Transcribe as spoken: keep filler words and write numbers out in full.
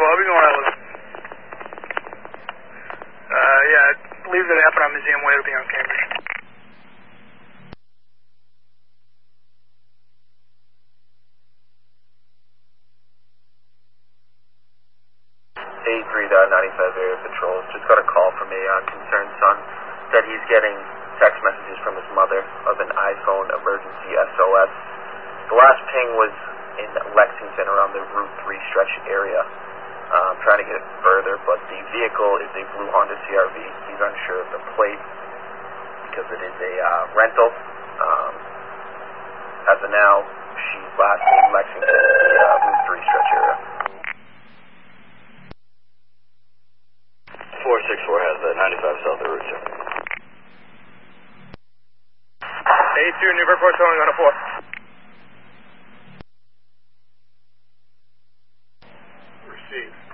four, I'll be going out with him. Uh, yeah, I believe that happened on Museum Way to be on Cambridge. eighty-three ninety-five Area Patrol. Just got a call from a uh, concerned son. Said he's getting text messages from his mother of an iPhone emergency S O S. The last ping was in Lexington around the Route three stretch area. Uh, I'm trying to get it further, but the vehicle is a blue Honda C R V. He's unsure of the plate because it is a uh, rental. Um, as of now, she's last in Lexington, the uh, Route three stretch area. four six four has that ninety-five south of Route two. eighty-two, Newburyport, showing on a four. Receive.